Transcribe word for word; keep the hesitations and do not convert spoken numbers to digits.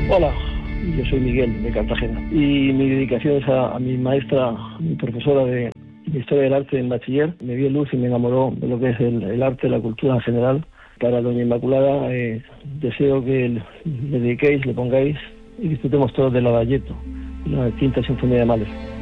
Hola, yo soy Miguel de Cartagena y mi dedicación es a, a mi maestra, mi profesora de, de Historia del Arte en bachiller. Me dio luz y me enamoró de lo que es el, el arte, la cultura en general. Para Doña Inmaculada eh, deseo que le, le dediquéis, le pongáis y disfrutemos todos del Lavallato, la quinta sinfonía de Mahler.